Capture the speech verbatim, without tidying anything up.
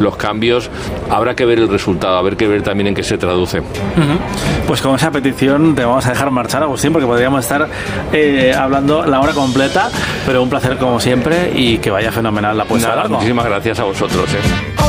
los cambios, habrá que ver el resultado, habrá que ver también en qué se traduce. Uh-huh. Pues con esa petición te vamos a dejar marchar, Agustín, porque podríamos estar eh, hablando la hora completa, pero un placer como siempre y que vaya fenomenal la puesta de largo. Muchísimas gracias a vosotros. ¿eh?